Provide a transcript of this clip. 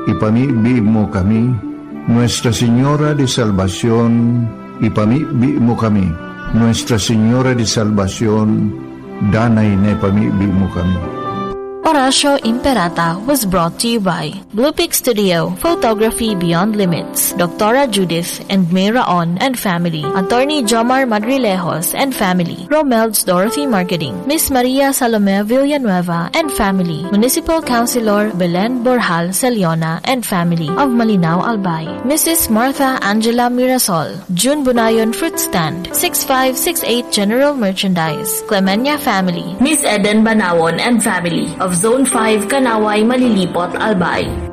ipamibi mo kami. Nuestra Señora de Salvación, ipamibi mo kami. Nuestra Señora de Salvación, danay na ipamibi mo kami. Oratio Imperata was brought to you by Blue Peak Studio, Photography Beyond Limits, Dr. Judith and May Raon and family, Attorney Jomar Madrilejos and family, Romel's Dorothy Marketing, Miss Maria Salome Villanueva and family, Municipal Councilor Belen Borjal Celiona and family of Malinao Albay, Mrs. Martha Angela Mirasol, June Bunayon Fruit Stand, 6568 General Merchandise, Clemenya family, Miss Eden Banawon and family of Zone 5, Kanaway, Malilipot, Albay.